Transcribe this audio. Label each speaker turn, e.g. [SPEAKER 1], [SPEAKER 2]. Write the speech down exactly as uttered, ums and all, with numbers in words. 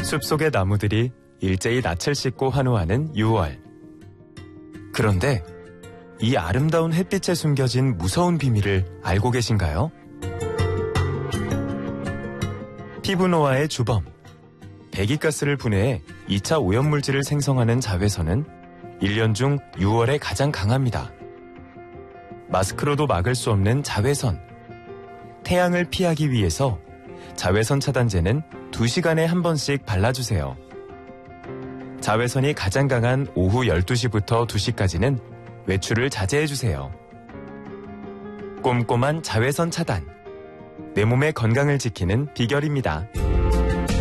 [SPEAKER 1] 숲속의 나무들이 일제히 낯을 씻고 환호하는 유월. 그런데 이 아름다운 햇빛에 숨겨진 무서운 비밀을 알고 계신가요? 피부 노화의 주범, 배기가스를 분해해 이 차 오염물질을 생성하는 자외선은 일 년 중 유월에 가장 강합니다. 마스크로도 막을 수 없는 자외선. 태양을 피하기 위해서 자외선 차단제는 두 시간에 한 번씩 발라주세요. 자외선이 가장 강한 오후 열두 시부터 두 시까지는 외출을 자제해주세요. 꼼꼼한 자외선 차단. 내 몸의 건강을 지키는 비결입니다.